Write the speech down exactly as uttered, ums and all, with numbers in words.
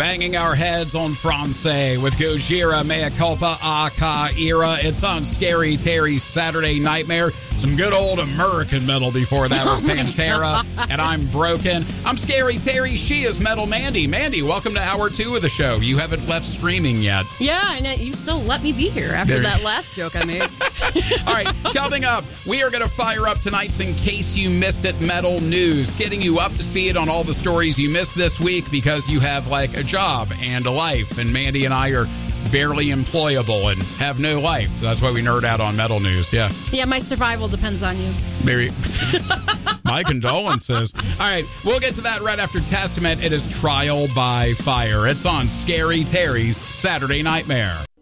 Banging our heads on Francais with Gojira, Mea Culpa, Aka Ira. It's on Scary Terry's Saturday Nightmare. Some good old American metal before that with oh Pantera. And I'm Broken. I'm Scary Terry. She is Metal Mandy. Mandy, welcome to hour two of the show. You haven't left streaming yet. Yeah, and you still let me be here after there. that last joke I made. All right, coming up, we are going to fire up tonight's In Case You Missed It Metal News, getting you up to speed on all the stories you missed this week because you have, like, a job and a life, and Mandy and I are barely employable and have no life. So that's why we nerd out on metal news. Yeah. Yeah, my survival depends on you. Very. My condolences. All right, we'll get to that right after Testament. It is Trial by Fire. It's on Scary Terry's Saturday Nightmare.